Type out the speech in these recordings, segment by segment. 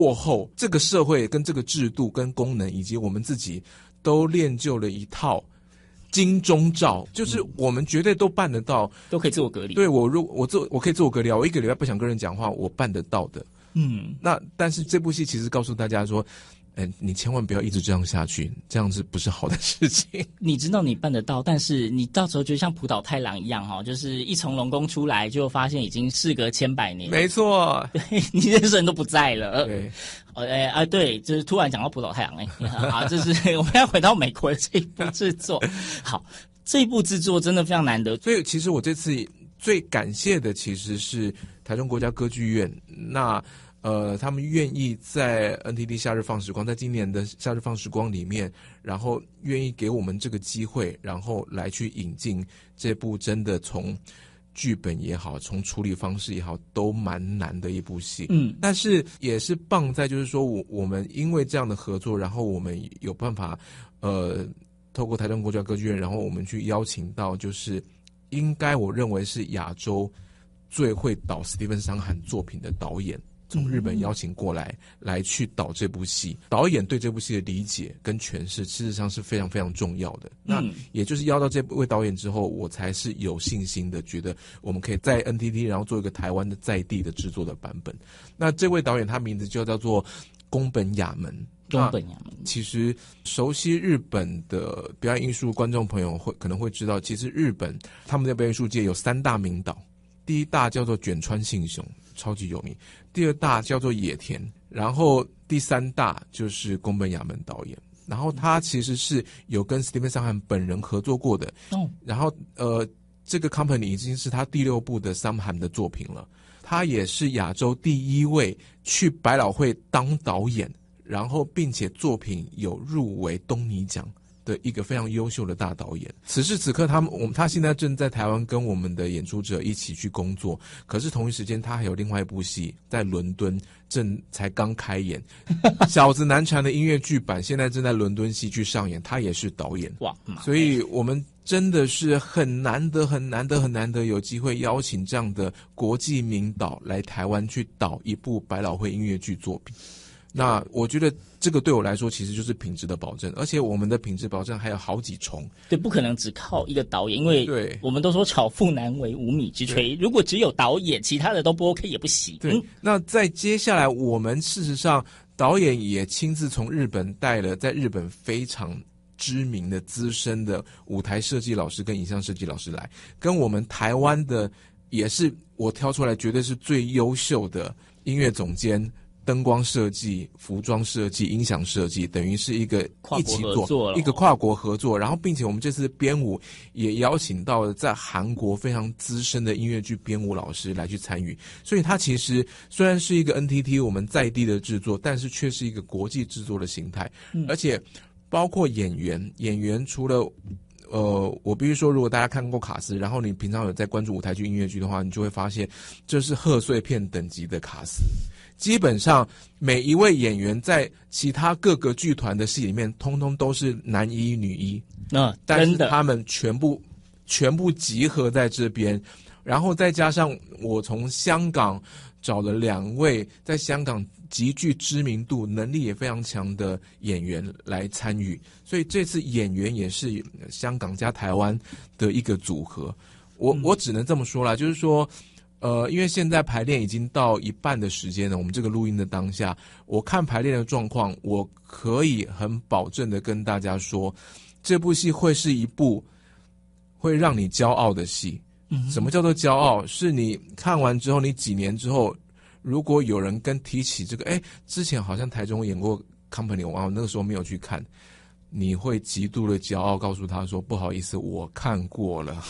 过后，这个社会跟这个制度跟功能以及我们自己都练就了一套金钟罩，就是我们绝对都办得到， 都可以自我隔离。 对，我可以自我隔离，我一个礼拜不想跟人讲话，我办得到的。那但是这部戏其实告诉大家说，你千万不要一直这样下去，这样子不是好的事情。 你知道你办得到，但是你到时候就像浦岛太郎一样就是一从龙宫出来就发现已经事隔千百年。 没错， 对，你认识人都不在了。 对， 对，就是突然讲到浦岛太郎好，这是我们要回到美国的这一部制作。好，这一部制作真的非常难得， 所以其实我这次最感谢的其实是台中国家歌剧院，那他们愿意在 NTT 夏日放时光，在今年的夏日放时光里面，然后愿意给我们这个机会，然后来去引进这部真的从剧本也好，从处理方式也好，都蛮难的一部戏。但是也是棒在就是说我们因为这样的合作，然后我们有办法透过台中国家歌剧院，然后我们去邀请到就是应该我认为是亚洲最会导史蒂芬桑罕作品的导演，从日本邀请过来去导这部戏。导演对这部戏的理解跟诠释事实上是非常非常重要的。那也就是邀到这位导演之后，我才是有信心的觉得我们可以在 NTT 然后做一个台湾的在地的制作的版本。那这位导演他名字就叫做宫本雅门。其实熟悉日本的表演艺术观众朋友可能会知道，其实日本他们在表演艺术界有3大名导，第一大叫做卷川信雄，超级有名，第二大叫做野田，然后第3大就是宫本雅门导演。然后他其实是有跟史蒂芬桑罕本人合作过的，然后这个 company 已经是他第6部的桑罕的作品了。他也是亚洲第一位去百老汇当导演，然后并且作品有入围东尼奖的一个非常优秀的大导演。此时此刻他现在正在台湾跟我们的演出者一起去工作，可是同一时间他还有另外一部戏在伦敦才刚开演小子难缠的音乐剧版现在正在伦敦戏剧上演，他也是导演。 哇， 所以我们真的是很难得有机会邀请这样的国际名导来台湾去导一部百老汇音乐剧作品。那我觉得这个对我来说其实就是品质的保证，而且我们的品质保证还有好几重。 对，不可能只靠一个导演，因为我们都说巧妇难为无米之炊，如果只有导演，其他的都不 OK 也不行。 对，那在接下来我们事实上导演也亲自从日本带了在日本非常知名的资深的舞台设计老师跟影像设计老师来，跟我们台湾的也是我挑出来绝对是最优秀的音乐总监、灯光设计、服装设计、音响设计，等于是一个一起做一个跨国合作。然后并且我们这次编舞也邀请到了在韩国非常资深的音乐剧编舞老师来去参与，所以它其实虽然是一个 NTT 我们在地的制作，但是却是一个国际制作的形态。而且包括演员除了我必须说，如果大家看过卡斯，然后你平常有在关注舞台剧、音乐剧的话，你就会发现这是贺岁片等级的卡斯。基本上每一位演员在其他各个剧团的戏里面，通通都是男一女一，但是他们全部集合在这边，然后再加上我从香港找了2位在香港极具知名度、能力也非常强的演员来参与，所以这次演员也是香港加台湾的一个组合。我只能这么说啦，就是说因为现在排练已经到一半的时间了，我们这个录音的当下，我看排练的状况，我可以很保证的跟大家说，这部戏会是一部会让你骄傲的戏。什么叫做骄傲？是你看完之后，你几年之后，如果有人提起这个，之前好像台中演过 Company， 我那个时候没有去看，你会极度的骄傲，告诉他说不好意思，我看过了，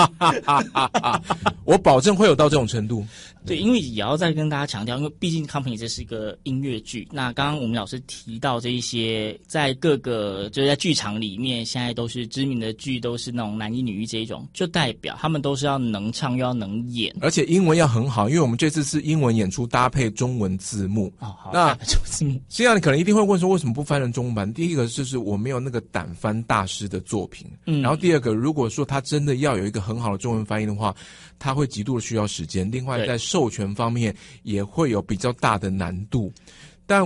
我保证会有到这种程度。 对，因为也要再跟大家强调，因为毕竟 Company 这是一个音乐剧，那刚刚我们老师提到这一些在各个就是在剧场里面现在都是知名的剧，都是那种男一女一这一种，就代表他们都是要能唱又要能演， 而且英文要很好，因为我们这次是英文演出搭配中文字幕。 好， 那中文字幕现在你可能一定会问说为什么不翻成中文版？第一个就是我没有那个胆翻大师的作品，然后第二个，如果说他真的要有一个很好的中文翻译的话，他会极度的需要时间，另外在授权方面也会有比较大的难度。